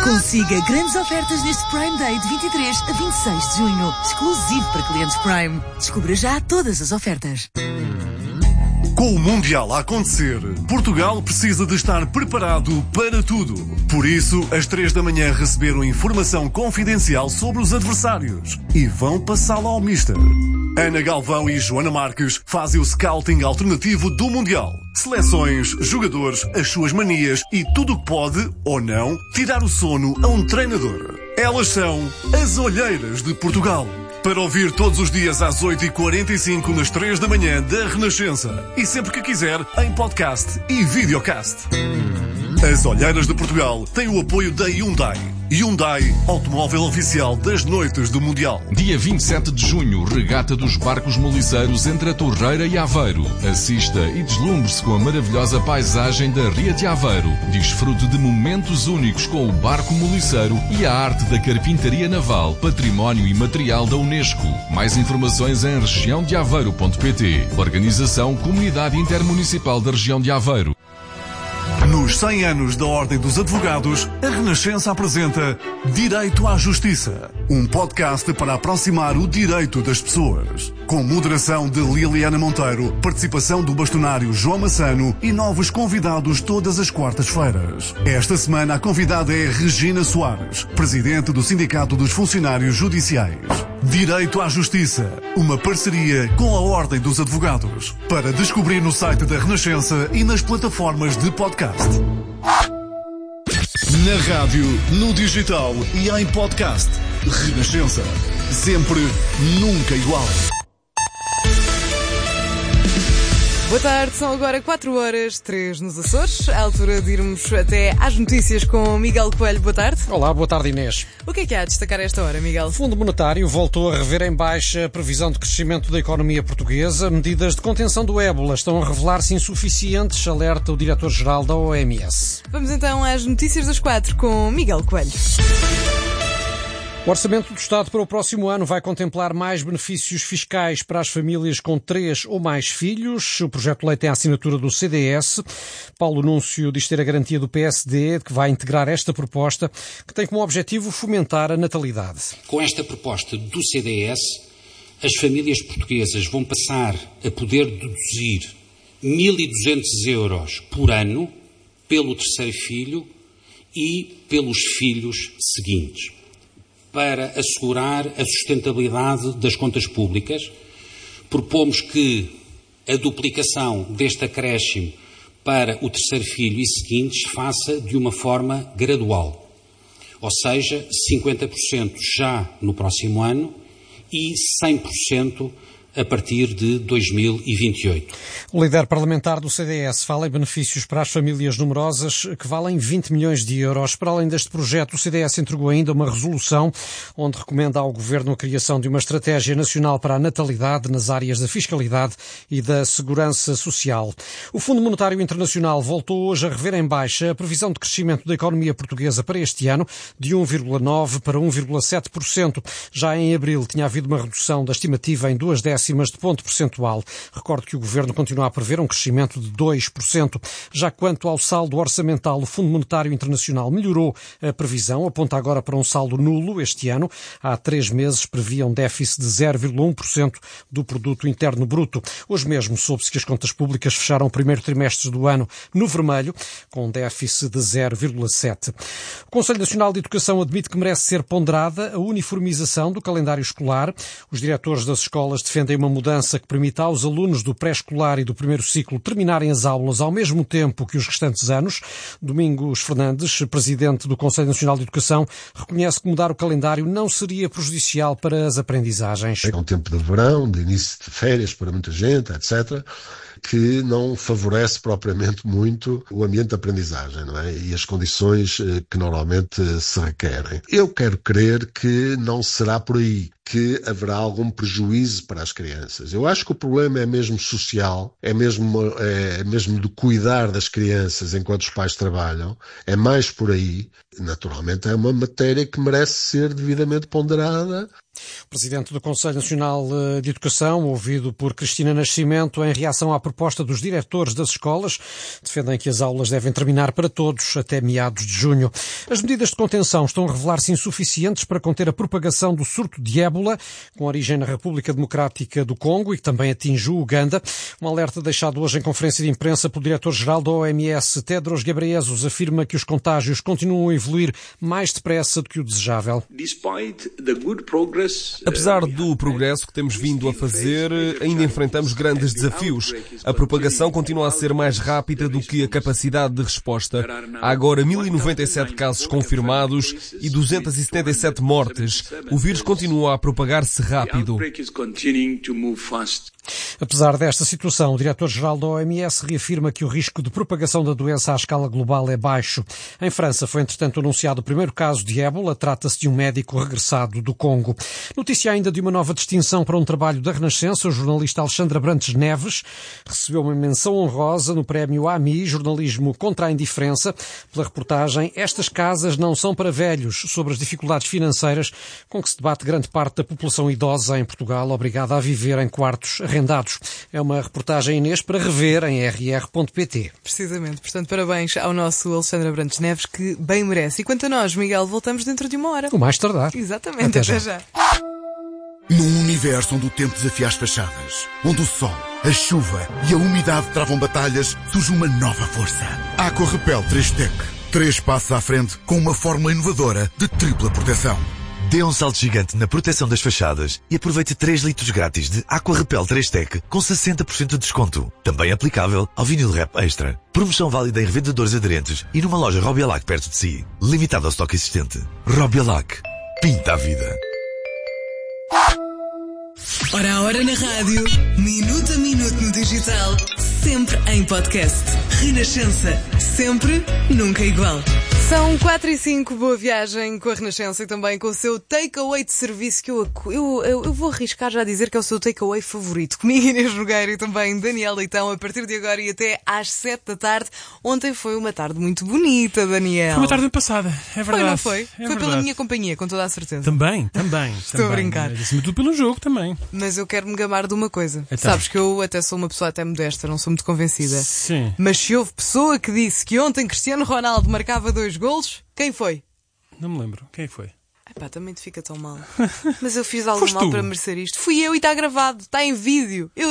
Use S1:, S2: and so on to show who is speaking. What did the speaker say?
S1: Consiga grandes ofertas neste Prime Day de 23 a 26 de junho. Exclusivo para clientes Prime. Descubra já todas as ofertas.
S2: Com o Mundial a acontecer, Portugal precisa de estar preparado para tudo. Por isso, às 3 da manhã receberam informação confidencial sobre os adversários e vão passá-la ao Mister. Ana Galvão e Joana Marques fazem o scouting alternativo do Mundial. Seleções, jogadores, as suas manias e tudo o que pode, ou não, tirar o sono a um treinador. Elas são as Olheiras de Portugal. Para ouvir todos os dias às 8h45 nas 3 da manhã da Renascença. E sempre que quiser, em podcast e videocast. As Olheiras de Portugal têm o apoio da Hyundai. Hyundai, automóvel oficial das noites do Mundial.
S3: Dia 27 de junho, regata dos barcos moliceiros entre a Torreira e Aveiro. Assista e deslumbre-se com a maravilhosa paisagem da Ria de Aveiro. Desfrute de momentos únicos com o barco moliceiro e a arte da carpintaria naval, património imaterial da Unesco. Mais informações em regiãodeaveiro.pt. Organização Comunidade Intermunicipal da Região de Aveiro.
S2: Nos 100 anos da Ordem dos Advogados, a Renascença apresenta Direito à Justiça, um podcast para aproximar o direito das pessoas. Com moderação de Liliana Monteiro, participação do bastonário João Massano e novos convidados todas as quartas-feiras. Esta semana a convidada é Regina Soares, presidente do Sindicato dos Funcionários Judiciais. Direito à Justiça, uma parceria com a Ordem dos Advogados. Para descobrir no site da Renascença e nas plataformas de podcast. Na rádio, no digital e em podcast. Renascença. Sempre, nunca igual.
S4: Boa tarde, são agora 4h03 nos Açores, a altura de irmos até às notícias com Miguel Coelho. Boa tarde.
S5: Olá, boa tarde, Inês.
S4: O que é que há a destacar a esta hora, Miguel?
S5: O Fundo Monetário voltou a rever em baixa a previsão de crescimento da economia portuguesa. Medidas de contenção do ébola estão a revelar-se insuficientes, alerta o diretor-geral da OMS.
S4: Vamos então às notícias das 4 com Miguel Coelho.
S5: O Orçamento do Estado para o próximo ano vai contemplar mais benefícios fiscais para as famílias com 3 ou mais filhos. O projeto de lei tem a assinatura do CDS. Paulo Núncio diz ter a garantia do PSD de que vai integrar esta proposta, que tem como objetivo fomentar a natalidade.
S6: Com esta proposta do CDS, as famílias portuguesas vão passar a poder deduzir 1.200 euros por ano pelo terceiro filho e pelos filhos seguintes. Para assegurar a sustentabilidade das contas públicas, propomos que a duplicação deste acréscimo para o terceiro filho e seguintes se faça de uma forma gradual, ou seja, 50% já no próximo ano e 100% a partir de 2028.
S5: O líder parlamentar do CDS fala em benefícios para as famílias numerosas que valem 20 milhões de euros. Para além deste projeto, o CDS entregou ainda uma resolução onde recomenda ao Governo a criação de uma estratégia nacional para a natalidade nas áreas da fiscalidade e da segurança social. O Fundo Monetário Internacional voltou hoje a rever em baixa a previsão de crescimento da economia portuguesa para este ano de 1,9% para 1,7%. Já em abril tinha havido uma redução da estimativa em 0,2 de ponto percentual. Recordo que o Governo continua a prever um crescimento de 2%. Já quanto ao saldo orçamental, o Fundo Monetário Internacional melhorou a previsão, aponta agora para um saldo nulo este ano. Há 3 meses previa um déficit de 0,1% do produto interno bruto. Hoje mesmo soube-se que as contas públicas fecharam o primeiro trimestre do ano no vermelho, com um déficit de 0,7%. O Conselho Nacional de Educação admite que merece ser ponderada a uniformização do calendário escolar. Os diretores das escolas defendem uma mudança que permita aos alunos do pré-escolar e do primeiro ciclo terminarem as aulas ao mesmo tempo que os restantes anos. Domingos Fernandes, presidente do Conselho Nacional de Educação, reconhece que mudar o calendário não seria prejudicial para as aprendizagens.
S7: É um tempo de verão, de início de férias para muita gente, etc., que não favorece propriamente muito o ambiente de aprendizagem, não é? E as condições que normalmente se requerem. Eu quero crer que não será por aí. que haverá algum prejuízo para as crianças. Eu acho que o problema é mesmo social, é mesmo de cuidar das crianças enquanto os pais trabalham, é mais por aí. Naturalmente é uma matéria que merece ser devidamente ponderada.
S5: O Presidente do Conselho Nacional de Educação, ouvido por Cristina Nascimento, em reação à proposta dos diretores das escolas, defendem que as aulas devem terminar para todos até meados de junho. As medidas de contenção estão a revelar-se insuficientes para conter a propagação do surto de ébola, com origem na República Democrática do Congo e que também atinge o Uganda. Um alerta deixado hoje em conferência de imprensa pelo diretor-geral da OMS, Tedros Ghebreyesus, afirma que os contágios continuam a evoluir mais depressa do que o desejável.
S8: Apesar do progresso que temos vindo a fazer, ainda enfrentamos grandes desafios. A propagação continua a ser mais rápida do que a capacidade de resposta. Há agora 1.097 casos confirmados e 277 mortes. O vírus continua a propagar-se rápido.
S5: Apesar desta situação, o diretor-geral da OMS reafirma que o risco de propagação da doença à escala global é baixo. Em França foi, entretanto, anunciado o primeiro caso de ébola. Trata-se de um médico regressado do Congo. Notícia ainda de uma nova distinção para um trabalho da Renascença. O jornalista Alexandra Brantes Neves recebeu uma menção honrosa no prémio AMI, Jornalismo contra a Indiferença, pela reportagem Estas Casas Não São para Velhos, sobre as dificuldades financeiras com que se debate grande parte da população idosa em Portugal, obrigada a viver em quartos arrendados. É uma reportagem, Inês, para rever em rr.pt.
S4: Precisamente. Portanto, parabéns ao nosso Alexandre Brantes Neves, que bem merece. E quanto a nós, Miguel, voltamos dentro de uma hora.
S5: O mais tardar.
S4: Exatamente. Até já.
S9: Num universo onde o tempo desafia as fachadas, onde o sol, a chuva e a umidade travam batalhas, surge uma nova força. Aqua Repel 3Tec. 3 passos à frente com uma fórmula inovadora de tripla proteção.
S10: Dê um salto gigante na proteção das fachadas e aproveite 3 litros grátis de Aqua Repel 3Tec com 60% de desconto. Também aplicável ao vinil Rep Extra. Promoção válida em revendedores aderentes e numa loja Robialac perto de si. Limitado ao estoque existente. Robialac. Pinta a vida.
S1: Hora a hora na rádio, minuto a minuto no digital, sempre em podcast. Renascença, sempre, nunca igual.
S4: São 4h05, boa viagem com a Renascença e também com o seu takeaway de serviço, que eu vou arriscar já a dizer que é o seu takeaway favorito. Comigo, Inês Nogueira, e também Daniel Leitão, a partir de agora e até às 7 da tarde. Ontem foi uma tarde muito bonita, Daniel.
S11: Foi uma tarde passada, é verdade.
S4: Foi, não foi?
S11: É
S4: foi
S11: verdade.
S4: Pela minha companhia, com toda a certeza.
S11: Também.
S4: Estou a brincar.
S11: Acima de tudo pelo jogo também.
S4: Mas eu quero me gabar de uma coisa.
S11: Então.
S4: Sabes que eu até sou uma pessoa até modesta, não sou muito convencida.
S11: Sim.
S4: Mas se houve pessoa que disse que ontem Cristiano Ronaldo marcava 2 golos, quem foi?
S11: Não me lembro. Quem foi?
S4: Epá, também te fica tão mal. Mas eu fiz algo mal
S11: tu?
S4: para merecer isto. Fui eu e está gravado, está em vídeo.